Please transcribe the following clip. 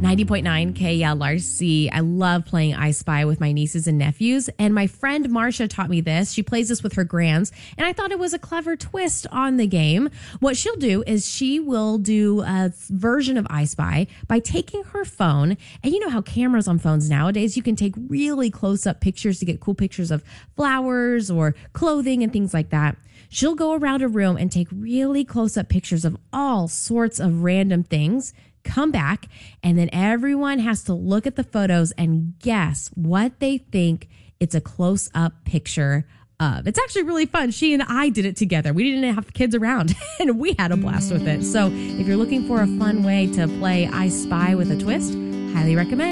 90.9 KLRC. I love playing I Spy with my nieces and nephews. And my friend Marcia taught me this. She plays this with her grands. And I thought it was a clever twist on the game. What she'll do is she will do a version of I Spy by taking her phone. And you know how cameras on phones nowadays, you can take really close up pictures to get cool pictures of flowers or clothing and things like that. She'll go around a room and take really close up pictures of all sorts of random things, come back, and then everyone has to look at the photos and guess what they think it's a close up picture of. It's actually really fun. She and I did it together. We didn't have kids around and we had a blast with it. So if you're looking for a fun way to play I Spy with a twist, highly recommend.